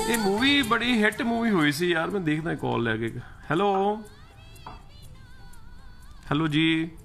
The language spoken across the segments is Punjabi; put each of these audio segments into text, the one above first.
ਇਹ ਮੂਵੀ ਬੜੀ ਹਿੱਟ ਮੂਵੀ ਹੋਈ ਸੀ ਯਾਰ। ਮੈਂ ਦੇਖਦਾ ਕਾਲ ਲੈ ਕੇ। ਹੈਲੋ ਹੈਲੋ ਜੀ।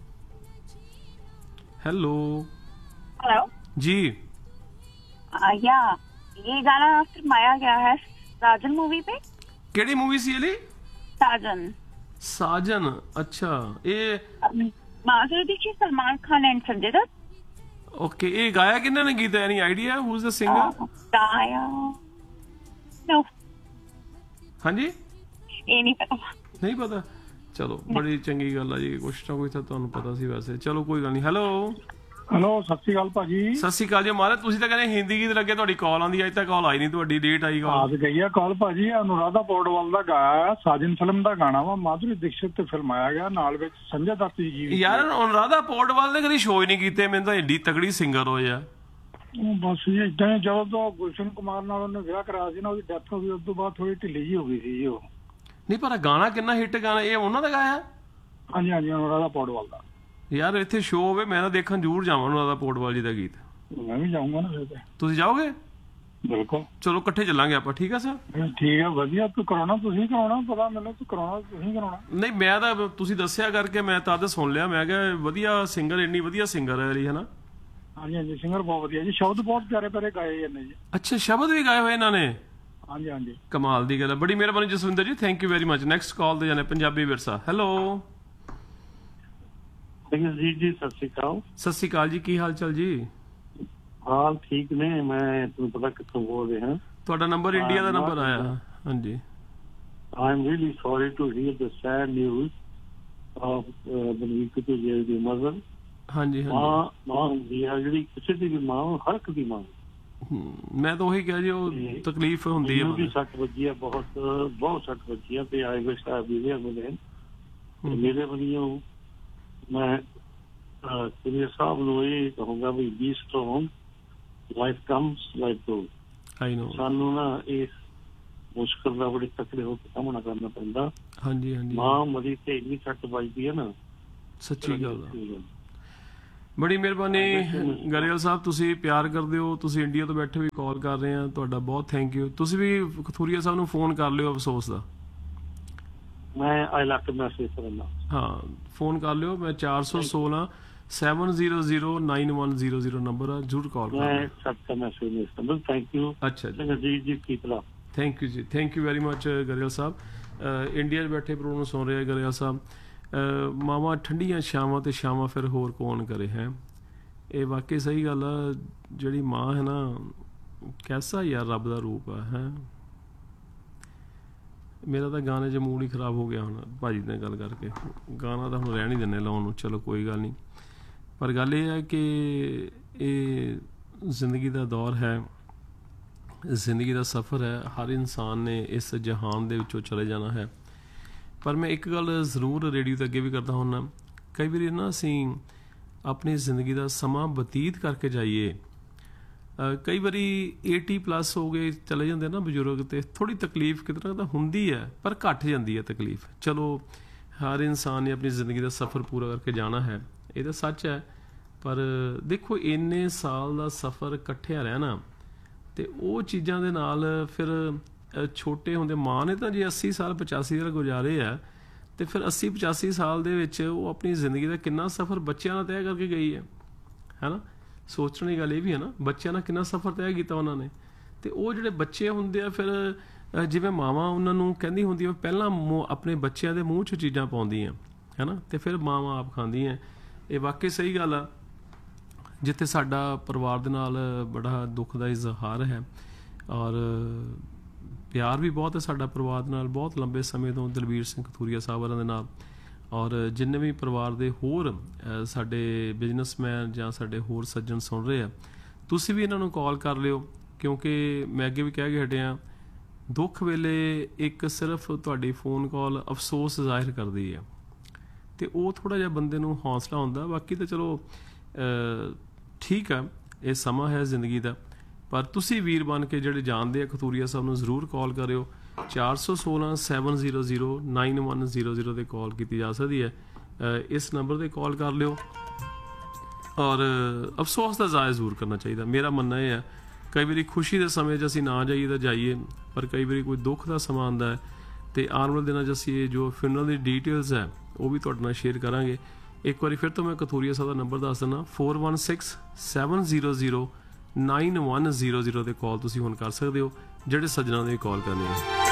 हेलो हेलो जी। या ये गाना फिल्माया गया है साजन मूवी पे। केड़ी मूवी सी ये? साजन। साजन, अच्छा। ये माधुरी दीक्षित, सलमान खान एंड संजय दत्त। ओके, ये गाया किन्ने ने गीत है? Any idea who is the singer? गाया नो। हाँ जी, ये नहीं पता। नहीं पता। चलो बड़ी चंगी गल है जी, कुछ ना कुछ तो तुहानू पता सी वैसे। चलो कोई गल नहीं। हेलो हेलो, सत श्री अकाल भाजी। सत श्री अकाल जी महाराज। तुसीं तां कहंदे हिंदी गीत लगे, तुहाडी कॉल आंदी, अज तक कॉल आई नहीं तुहाडी, लेट आई कॉल। आज गई है कॉल भाजी। अनुराधा पौडवाल ਦਾ ਗਾਇਆ ਸਾਜਨ ਫਿਲਮ ਦਾ ਗਾਣਾ ਵਾ, ਮਾਧੁਰੀ ਦੀਕਸ਼ਿਤ ਤੇ ਫਿਲਮਾਇਆ ਗਿਆ, ਨਾਲ ਵਿੱਚ ਸੰਜੇ ਦੱਤ ਜੀ ਵੀ। ਯਾਰ ਅਨੁਰਾਧਾ ਪੌਡਵਾਲ ਨੇ ਕਦੀ ਸ਼ੋਅ ਹੀ ਨਹੀਂ ਕੀਤੇ। ਮੈਨੂੰ ਤਾਂ ਏਡੀ ਤਗੜੀ ਸਿੰਗਰ ਹੋਏ ਆ। ਬਸ ਜੀ ਇਦਾਂ ਹੀ, ਜਦੋਂ ਤੋਂ ਗੁਲਸ਼ਨ ਕੁਮਾਰ ਨਾਲ ਉਹਨੇ ਵਿਆਹ ਕਰਾਇਆ ਸੀ ਨਾ, ਉਹਦੀ ਡੈਥ ਹੋ ਗਈ, ਉਸ ਤੋਂ ਬਾਅਦ ਥੋੜੀ ਢਿੱਲੀ ਜੀ ਹੋ ਗਈ ਸੀ ਉਹ। ਨਹੀਂ ਪਰ ਗਾਣਾ ਕਿੰਨਾ ਹਿੱਟ ਗਾਣਾ, ਇਹ ਉਹਨਾਂ ਦਾ ਗਾਇਆ? ਹਾਂਜੀ ਹਾਂਜੀ, अनुराधा पौडवाल ਦਾ। ਯਾਰ ਇੱਥੇ ਸ਼ੋਅ ਹੋਵੇ ਮੈਂ ਤਾਂ ਦੇਖਣ ਜ਼ਰੂਰ ਜਾਵਾਂ अनुराधा ਪੌਡਵਾਲ ਜੀ ਦਾ ਗੀਤ। ਮੈਂ ਵੀ ਜਾਊਂਗਾ ਨਾ ਫਿਰ। ਤੁਸੀਂ ਜਾਓਗੇ? ਬਿਲਕੁਲ। ਚਲੋ ਇਕੱਠੇ ਚੱਲਾਂਗੇ ਆਪਾਂ। ਠੀਕ ਆ ਸਰ? ਠੀਕ ਹੈ, ਵਧੀਆ। ਤੂੰ ਕਰਾਉਣਾ, ਤੁਸੀਂ ਕਰਾਉਣਾ, ਪਤਾ ਮੈਨੂੰ ਤੂੰ ਕਰਾਉਣਾ, ਤੁਸੀਂ ਕਰਾਉਣਾ। ਨਹੀਂ ਮੈਂ ਤਾਂ ਤੁਸੀਂ ਦੱਸਿਆ ਕਰਕੇ ਮੈਂ ਤਦ ਸੁਣ ਲਿਆ। ਮੈਂ ਕਿਹਾ ਵਧੀਆ ਸਿੰਗਰ, ਇੰਨੀ ਵਧੀਆ ਸਿੰਗਰ ਹੈ ਜੀ, ਹਨਾ? ਹਾਂਜੀ ਹਾਂਜੀ, ਸਿੰਗਰ ਬਹੁਤ ਵਧੀਆ ਜੀ, ਸ਼ਬਦ ਬਹੁਤ ਪਿਆਰੇ ਪਿਆਰੇ ਗਾਏ ਜਾਂਦੇ ਜੀ। ਅੱਛਾ, ਸ਼ਬਦ ਵੀ ਗਾਏ ਹੋਏ ਇਹਨਾਂ ਨੇ? ਹਾਂਜੀ ਹਾਂਜੀ, ਕਮਾਲ ਦੀ ਗੱਲ ਹੈ। ਬੜੀ ਮਿਹਰਬਾਨੀ ਜਸਵਿੰਦਰ ਜੀ, thank you very much. Next call ਤੇ ਜਾਣੇ ਪੰਜਾਬੀ ਵਿਰਸਾ। ਹੈਲੋ ਜੀ ਜੀ, ਸਤਿ ਸ਼੍ਰੀ ਅਕਾਲ। ਸਤਿ ਸ਼੍ਰੀ ਅਕਾਲ ਜੀ, ਕੀ ਹਾਲ ਚਾਲ ਜੀ? ਹਾਲ ਠੀਕ ਨੇ। ਮੈਂ ਤੁਹਾਨੂੰ ਪਤਾ ਕਿੱਥੋਂ ਬੋਲ ਰਿਹਾ? ਤੁਹਾਡਾ ਨੰਬਰ ਇੰਡੀਆ ਦਾ ਨੰਬਰ ਆਇਆ। ਹਾਂਜੀ। I am really sorry to hear the sad news of Balvir Kaur ji the mother. ਹਾਂਜੀ ਹਾਂਜੀ। ਮਾਂ ਹੁੰਦੀ ਆ ਜਿਹੜੀ ਕਿਸੇ ਦੀ ਵੀ ਮਾਂ, ਹਰ ਇੱਕ ਦੀ ਮਾਂ। ਮੈਂ ਤਾਂ ਉਹੀ ਕਿਹਾ ਜੀ, ਉਹ ਤਕਲੀਫ ਹੁੰਦੀ ਹੈ। ਉਹਦੀ ਸੱਟ ਵੱਜੀ ਆ, ਬਹੁਤ ਬਹੁਤ ਸੱਟ ਵੱਜੀ ਆ ਤੇ ਆਈ ਵਿਸ਼ ਆ ਵੀ ਮਿਲੇ ਮੇਰੇ ਵੱਲੋਂ। ਮੈਂ ਸ੍ਰੀ ਸਾਹਿਬ ਨੂੰ ਇਹ ਕਹੂੰਗਾ ਵੀ B strong, life comes, life goes. ਆਈ ਨੋ। ਸਾਨੂੰ ਨਾ ਇਸ ਮੁਸ਼ਕਲ ਦਾ ਬੜੇ ਤਕੜੇ ਹੋ ਕੇ ਸਾਹਮਣਾ ਕਰਨਾ ਪੈਂਦਾ। ਹਾਂਜੀ ਹਾਂਜੀ। ਮਾਂ ਮਰੀ ਤੇ ਇੰਨੀ ਸੱਟ ਵੱਜਦੀ ਹੈ ਨਾ, ਸੱਚੀ ਗੱਲ ਆ। ਬੜੀ ਮਿਹਰਬਾਨੀ ਗਰੇਵਾਲ ਸਾਹਿਬ, ਤੁਸੀਂ ਪਿਆਰ ਕਰਦੇ ਹੋ, ਤੁਸੀਂ ਇੰਡੀਆ ਤੋਂ ਬੈਠੇ ਵੀ ਕਾਲ ਕਰ ਰਹੇ ਆ, ਤੁਹਾਡਾ ਬਹੁਤ ਥੈਂਕ ਯੂ। ਤੁਸੀਂ ਵੀ ਕਥੂਰੀਆ ਸਾਹਿਬ ਨੂੰ ਫੋਨ ਕਰ ਲਿਓ ਅਫਸੋਸ ਦਾ। ਮੈਂ ਆਈ ਲੱਕ ਮੈਸੇਜ ਕਰਨਾ। ਹਾਂ ਫੋਨ ਕਰ ਲਿਓ। ਮੈਂ 416 7009100 ਨੰਬਰ ਆ, ਜ਼ਰੂਰ ਕਾਲ ਕਰਨਾ। ਮੈਂ ਸਭ ਦਾ ਮੈਸੇਜ ਨਹੀਂ ਸਮਝ। Thank you. ਅੱਛਾ ਜੀ ਜੀ ਜੀ, ਕੀਪ ਲਾ। ਥੈਂਕ ਯੂ ਜੀ, thank you very much Grewal Sahib. India 'ਚ ਬੈਠੇ ਪ੍ਰੋਗਰਾਮ ਸੁਣ ਰਹੇ ਗਰੇਵਾਲ ਸਾਹਿਬ। ਮਾਵਾਂ ਠੰਡੀਆਂ ਛਾਵਾਂ ਤੇ ਛਾਵਾਂ ਫਿਰ ਹੋਰ ਕੌਣ ਕਰੇ ਹੈ। ਇਹ ਵਾਕਈ ਸਹੀ ਗੱਲ ਆ। ਜਿਹੜੀ ਮਾਂ ਹੈ ਨਾ, ਕੈਸਾ ਯਾਰ ਰੱਬ ਦਾ ਰੂਪ ਆ ਹੈ। ਮੇਰਾ ਤਾਂ ਗਾਣੇ 'ਚ ਮੂਡ ਹੀ ਖਰਾਬ ਹੋ ਗਿਆ ਹੁਣ ਭਾਜੀ ਨਾਲ ਗੱਲ ਕਰਕੇ। ਗਾਣਾ ਤਾਂ ਹੁਣ ਰਹਿਣ ਹੀ ਦਿੰਦੇ ਲਾਉਣ ਨੂੰ। ਚਲੋ ਕੋਈ ਗੱਲ ਨਹੀਂ, ਪਰ ਗੱਲ ਇਹ ਹੈ ਕਿ ਇਹ ਜ਼ਿੰਦਗੀ ਦਾ ਦੌਰ ਹੈ, ਜ਼ਿੰਦਗੀ ਦਾ ਸਫ਼ਰ ਹੈ। ਹਰ ਇਨਸਾਨ ਨੇ ਇਸ ਜਹਾਨ ਦੇ ਵਿੱਚੋਂ ਚਲੇ ਜਾਣਾ ਹੈ। ਪਰ ਮੈਂ ਇੱਕ ਗੱਲ ਜ਼ਰੂਰ ਰੇਡੀਓ 'ਤੇ ਅੱਗੇ ਵੀ ਕਰਦਾ ਹੁੰਦਾ, ਕਈ ਵਾਰੀ ਨਾ ਅਸੀਂ ਆਪਣੀ ਜ਼ਿੰਦਗੀ ਦਾ ਸਮਾਂ ਬਤੀਤ ਕਰਕੇ ਜਾਈਏ। ਕਈ ਵਾਰੀ 80+ ਹੋ ਗਏ ਚਲੇ ਜਾਂਦੇ ਨਾ ਬਜ਼ੁਰਗ, ਤੇ ਥੋੜ੍ਹੀ ਤਕਲੀਫ ਕਿਤੇ ਨਾ ਤਾਂ ਹੁੰਦੀ ਹੈ, ਪਰ ਘੱਟ ਜਾਂਦੀ ਹੈ ਤਕਲੀਫ। ਚਲੋ ਹਰ ਇਨਸਾਨ ਨੇ ਆਪਣੀ ਜ਼ਿੰਦਗੀ ਦਾ ਸਫ਼ਰ ਪੂਰਾ ਕਰਕੇ ਜਾਣਾ ਹੈ, ਇਹ ਤਾਂ ਸੱਚ ਹੈ। ਪਰ ਦੇਖੋ ਇੰਨੇ ਸਾਲ ਦਾ ਸਫ਼ਰ ਇਕੱਠਿਆਂ ਰਹਿਣਾ, ਅਤੇ ਉਹ ਚੀਜ਼ਾਂ ਦੇ ਨਾਲ ਫਿਰ ਛੋਟੇ ਹੁੰਦੇ ਮਾਂ ਨੇ ਤਾਂ ਜੇ 80 ਸਾਲ 85 ਸਾਲ ਗੁਜ਼ਾਰੇ ਆ, ਅਤੇ ਫਿਰ 80-85 ਸਾਲ ਦੇ ਵਿੱਚ ਉਹ ਆਪਣੀ ਜ਼ਿੰਦਗੀ ਦਾ ਕਿੰਨਾ ਸਫ਼ਰ ਬੱਚਿਆਂ ਨਾਲ ਤੈਅ ਕਰਕੇ ਗਈ ਹੈ ਨਾ। ਸੋਚਣ ਦੀ ਗੱਲ ਇਹ ਵੀ ਹੈ ਨਾ, ਬੱਚਿਆਂ ਨਾਲ ਕਿੰਨਾ ਸਫ਼ਰ ਤੈਅ ਕੀਤਾ ਉਹਨਾਂ ਨੇ। ਅਤੇ ਉਹ ਜਿਹੜੇ ਬੱਚੇ ਹੁੰਦੇ ਆ, ਫਿਰ ਜਿਵੇਂ ਮਾਵਾਂ ਉਹਨਾਂ ਨੂੰ ਕਹਿੰਦੀ ਹੁੰਦੀਆਂ ਪਹਿਲਾਂ ਆਪਣੇ ਬੱਚਿਆਂ ਦੇ ਮੂੰਹ 'ਚ ਚੀਜ਼ਾਂ ਪਾਉਂਦੀਆਂ ਹੈ ਨਾ, ਅਤੇ ਫਿਰ ਮਾਵਾਂ ਆਪ ਖਾਂਦੀਆਂ। ਇਹ ਵਾਕਈ ਸਹੀ ਗੱਲ ਆ। ਜਿੱਥੇ ਸਾਡਾ ਪਰਿਵਾਰ ਦੇ ਨਾਲ ਬੜਾ ਦੁੱਖ ਦਾ ਇਜ਼ਹਾਰ ਹੈ, ਔਰ ਪਿਆਰ ਵੀ ਬਹੁਤ ਹੈ ਸਾਡਾ ਪਰਿਵਾਰ ਦੇ ਨਾਲ, ਬਹੁਤ ਲੰਬੇ ਸਮੇਂ ਤੋਂ ਦਲਬੀਰ ਸਿੰਘ ਕਥੂਰੀਆ ਸਾਹਿਬ ਹੋਰਾਂ ਦੇ ਨਾਲ, ਔਰ ਜਿੰਨੇ ਵੀ ਪਰਿਵਾਰ ਦੇ ਹੋਰ ਸਾਡੇ ਬਿਜ਼ਨਸਮੈਨ ਜਾਂ ਸਾਡੇ ਹੋਰ ਸੱਜਣ ਸੁਣ ਰਹੇ ਆ, ਤੁਸੀਂ ਵੀ ਇਹਨਾਂ ਨੂੰ ਕਾਲ ਕਰ ਲਿਓ। ਕਿਉਂਕਿ ਮੈਂ ਅੱਗੇ ਵੀ ਕਹਿ ਕੇ ਹਟਿਆ, ਦੁੱਖ ਵੇਲੇ ਇੱਕ ਸਿਰਫ ਤੁਹਾਡੀ ਫੋਨ ਕਾਲ ਅਫਸੋਸ ਜ਼ਾਹਿਰ ਕਰਦੀ ਹੈ, ਅਤੇ ਉਹ ਥੋੜ੍ਹਾ ਜਿਹਾ ਬੰਦੇ ਨੂੰ ਹੌਸਲਾ ਹੁੰਦਾ। ਬਾਕੀ ਤਾਂ ਚਲੋ ਠੀਕ ਆ, ਇਹ ਸਮਾਂ ਹੈ ਜ਼ਿੰਦਗੀ ਦਾ। ਪਰ ਤੁਸੀਂ ਵੀਰ ਬਣ ਕੇ ਜਿਹੜੇ ਜਾਣਦੇ ਆ ਕਥੂਰੀਆ ਸਾਹਿਬ ਨੂੰ ਜ਼ਰੂਰ ਕਾਲ ਕਰਿਓ। 416 700 9100 'ਤੇ ਕਾਲ ਕੀਤੀ ਜਾ ਸਕਦੀ ਹੈ। ਇਸ ਨੰਬਰ 'ਤੇ ਕਾਲ ਕਰ ਲਿਓ, ਔਰ ਅਫਸੋਸ ਦਾ ਜ਼ਾਹਿਰ ਜ਼ਰੂਰ ਕਰਨਾ ਚਾਹੀਦਾ। ਮੇਰਾ ਮੰਨਣਾ ਇਹ ਹੈ ਕਈ ਵਾਰੀ ਖੁਸ਼ੀ ਦੇ ਸਮੇਂ 'ਚ ਅਸੀਂ ਨਾ ਜਾਈਏ ਤਾਂ ਜਾਈਏ, ਪਰ ਕਈ ਵਾਰੀ ਕੋਈ ਦੁੱਖ ਦਾ ਸਮਾਂ ਆਉਂਦਾ ਹੈ ਅਤੇ ਆਉਣ ਵਾਲੇ ਦਿਨਾਂ 'ਚ ਅਸੀਂ ਇਹ ਜੋ ਫਿਨਰਲ ਦੀ ਡੀਟੇਲਸ ਹੈ ਉਹ ਵੀ ਤੁਹਾਡੇ ਨਾਲ ਸ਼ੇਅਰ ਕਰਾਂਗੇ। ਇੱਕ ਵਾਰੀ ਫਿਰ ਤੋਂ ਮੈਂ ਕਥੂਰੀਆ ਸਾਹਿਬ ਦਾ ਨੰਬਰ ਦੱਸ ਦਿੰਦਾ, 4167009100 'ਤੇ ਕਾਲ ਤੁਸੀਂ ਹੁਣ ਕਰ ਸਕਦੇ ਹੋ ਜਿਹੜੇ ਸੱਜਣਾਂ ਨੇ ਕਾਲ ਕਰਨੀ ਹੈ।